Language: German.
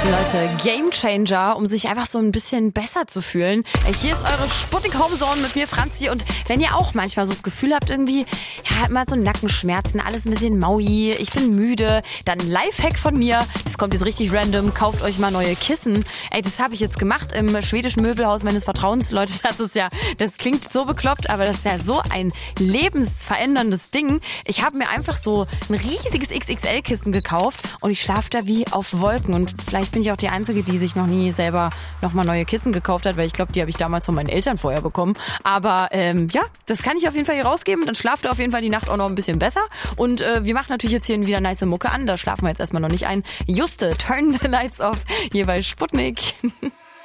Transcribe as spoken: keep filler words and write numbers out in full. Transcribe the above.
Leute, Game Changer, um sich einfach so ein bisschen besser zu fühlen. Hier ist eure Sputnik Homezone mit mir, Franzi. Und wenn ihr auch manchmal so das Gefühl habt, irgendwie, ja, immer so Nackenschmerzen, alles ein bisschen maui, ich bin müde, dann Lifehack von mir. Das kommt jetzt richtig random. Kauft euch mal neue Kissen. Ey, das habe ich jetzt gemacht im schwedischen Möbelhaus meines Vertrauens. Leute, das ist ja, das klingt so bekloppt, aber das ist ja so ein lebensveränderndes Ding. Ich habe mir einfach so ein riesiges X X L-Kissen gekauft und ich schlafe da wie auf Wolken. Und vielleicht bin ich auch die Einzige, die sich noch nie selber nochmal neue Kissen gekauft hat, weil ich glaube, die habe ich damals von meinen Eltern vorher bekommen. Aber ähm, ja, das kann ich auf jeden Fall hier rausgeben. Dann schlaft ihr auf jeden Fall die Nacht auch noch ein bisschen besser. Und äh, wir machen natürlich jetzt hier wieder nice Mucke an. Da schlafen wir jetzt erstmal noch nicht ein. Juste, turn the lights off, hier bei Sputnik.